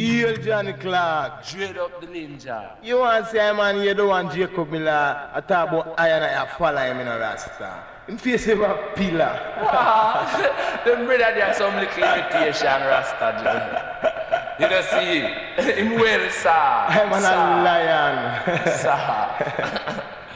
Heel Johnny Clark. Dread up the ninja. You want to say, man, you don't want Jacob Miller. I talk about I and I follow him in a Rasta. Him face him a pillar. Wow. Them brother there are some little imitation Rasta, Joe. You don't see him well, sir. I'm a lion. Sir.